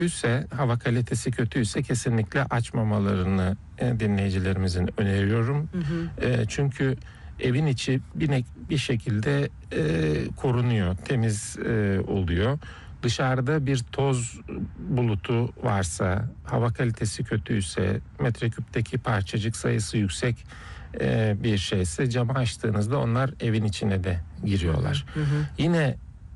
Kötüyse, hava kalitesi kötüyse kesinlikle açmamalarını dinleyicilerimizin öneriyorum. Çünkü evin içi bir şekilde korunuyor, temiz oluyor. Dışarıda bir toz bulutu varsa, hava kalitesi kötüyse, metreküpteki parçacık sayısı yüksek bir şeyse, camı açtığınızda onlar evin içine de giriyorlar. Yine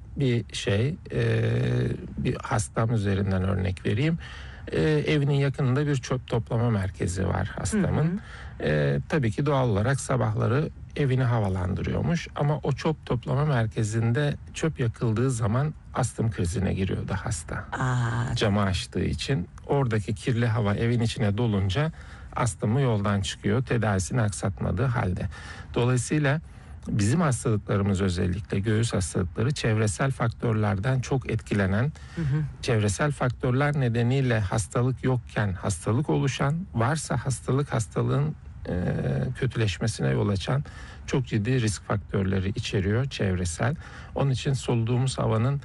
bir hastam üzerinden örnek vereyim. Evinin yakınında bir çöp toplama merkezi var hastamın. Tabii ki doğal olarak sabahları evini havalandırıyormuş ama o çöp toplama merkezinde çöp yakıldığı zaman astım krizine giriyordu hasta. Camı açtığı için oradaki kirli hava evin içine dolunca astımı yoldan çıkıyor, tedavisini aksatmadığı halde. Dolayısıyla bizim hastalıklarımız, özellikle göğüs hastalıkları, çevresel faktörlerden çok etkilenen, çevresel faktörler nedeniyle hastalık yokken hastalık oluşan, varsa hastalığın kötüleşmesine yol açan çok ciddi risk faktörleri içeriyor çevresel. Onun için soluduğumuz havanın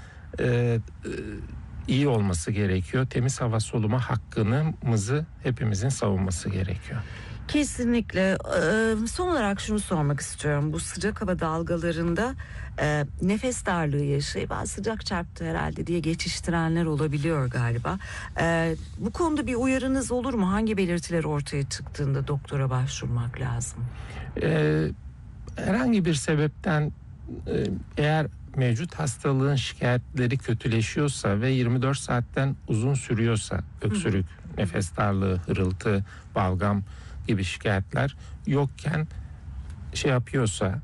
iyi olması gerekiyor. Temiz hava soluma hakkımızı hepimizin savunması gerekiyor. Kesinlikle. Son olarak şunu sormak istiyorum. Bu sıcak hava dalgalarında nefes darlığı yaşayıp sıcak çarptı herhalde diye geçiştirenler olabiliyor galiba. Bu konuda bir uyarınız olur mu? Hangi belirtiler ortaya çıktığında doktora başvurmak lazım? Herhangi bir sebepten eğer mevcut hastalığın şikayetleri kötüleşiyorsa ve 24 saatten uzun sürüyorsa, öksürük, nefes darlığı, hırıltı, balgam gibi şikayetler yokken yapıyorsa,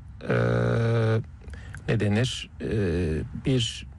bir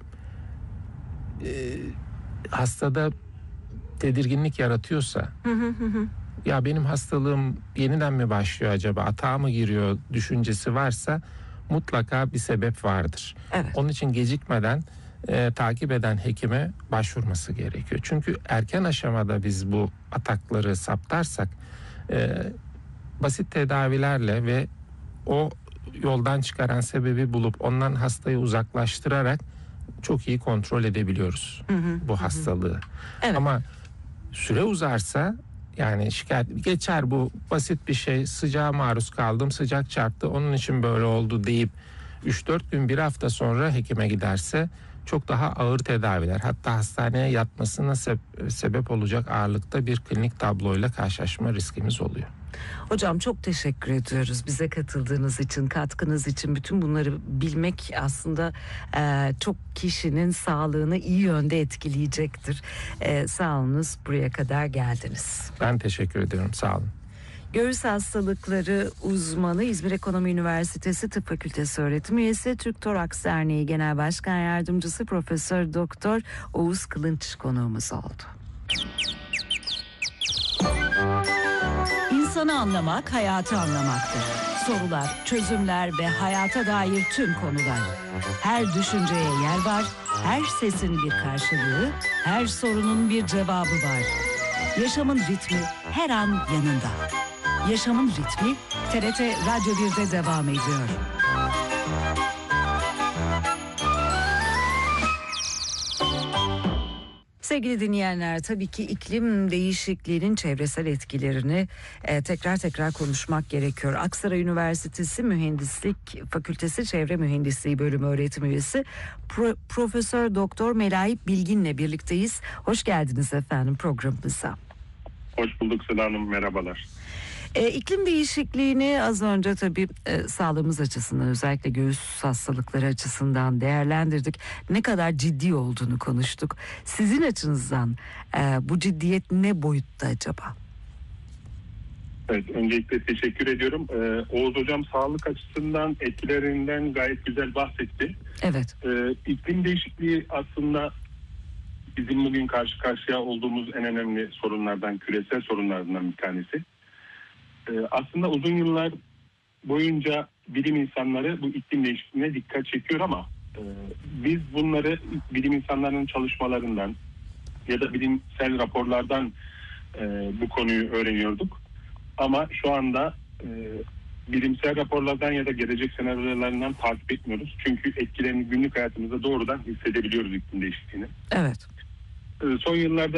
hastada tedirginlik yaratıyorsa, ya benim hastalığım yeniden mi başlıyor acaba, atağa mı giriyor düşüncesi varsa mutlaka bir sebep vardır. Evet. Onun için gecikmeden takip eden hekime başvurması gerekiyor. Çünkü erken aşamada biz bu atakları saptarsak basit tedavilerle ve o yoldan çıkaran sebebi bulup ondan hastayı uzaklaştırarak çok iyi kontrol edebiliyoruz bu hastalığı. Evet. Ama süre uzarsa, yani şikayet geçer, bu basit bir şey, sıcağa maruz kaldım, sıcak çarptı, onun için böyle oldu deyip 3-4 gün, bir hafta sonra hekime giderse çok daha ağır tedaviler, hatta hastaneye yatmasına sebep olacak ağırlıkta bir klinik tabloyla karşılaşma riskimiz oluyor. Hocam çok teşekkür ediyoruz bize katıldığınız için, katkınız için. Bütün bunları bilmek aslında çok kişinin sağlığını iyi yönde etkileyecektir. Sağ olunuz, buraya kadar geldiniz. Ben teşekkür ediyorum, sağ olun. Göğüs hastalıkları uzmanı, İzmir Ekonomi Üniversitesi Tıp Fakültesi öğretim üyesi, Türk Toraks Derneği Genel Başkan Yardımcısı Profesör Doktor Oğuz Kılınç konuğumuz oldu. İnsanı anlamak, hayatı anlamaktır. Sorular, çözümler ve hayata dair tüm konular. Her düşünceye yer var, her sesin bir karşılığı, her sorunun bir cevabı var. Yaşamın ritmi her an yanında. Yaşamın ritmi TRT Radyo 1'de devam ediyor. Sevgili dinleyenler, tabii ki iklim değişikliğinin çevresel etkilerini tekrar konuşmak gerekiyor. Aksaray Üniversitesi Mühendislik Fakültesi Çevre Mühendisliği Bölümü öğretim üyesi Profesör Doktor Melaip Bilgin'le birlikteyiz. Hoş geldiniz efendim programımıza. Hoş bulduk Sıla Hanım, merhabalar. İklim değişikliğini az önce tabii sağlığımız açısından, özellikle göğüs hastalıkları açısından değerlendirdik. Ne kadar ciddi olduğunu konuştuk. Sizin açınızdan bu ciddiyet ne boyutta acaba? Evet, öncelikle teşekkür ediyorum. Oğuz Hocam sağlık açısından etkilerinden gayet güzel bahsetti. Evet. İklim değişikliği aslında bizim bugün karşı karşıya olduğumuz en önemli sorunlardan, küresel sorunlardan bir tanesi. Aslında uzun yıllar boyunca bilim insanları bu iklim değişikliğine dikkat çekiyor ama biz bunları bilim insanlarının çalışmalarından ya da bilimsel raporlardan bu konuyu öğreniyorduk. Ama şu anda bilimsel raporlardan ya da gelecek senaryolarından takip etmiyoruz. Çünkü etkilerini günlük hayatımızda doğrudan hissedebiliyoruz iklim değişikliğini. Evet. son yıllarda